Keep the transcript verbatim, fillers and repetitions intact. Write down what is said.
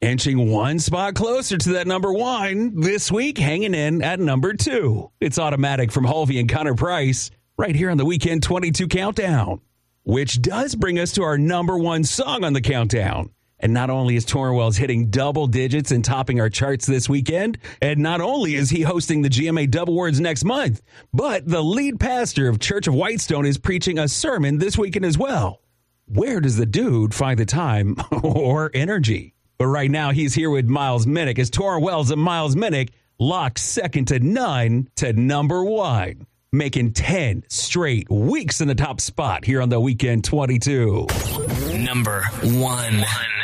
inching one spot closer to that number one. This week, hanging in at number two. It's Automatic from Halvey and Connor Price right here on the Weekend twenty-two Countdown, which does bring us to our number one song on the countdown. And not only is Tauren Wells hitting double digits and topping our charts this weekend, and not only is he hosting the G M A Dub Awards next month, but the lead pastor of Church of Whitestone is preaching a sermon this weekend as well. Where does the dude find the time or energy? But right now, he's here with Miles Minnick as Tauren Wells and Miles Minnick lock second to none to number one, making ten straight weeks in the top spot here on the Weekend twenty-two. Number one.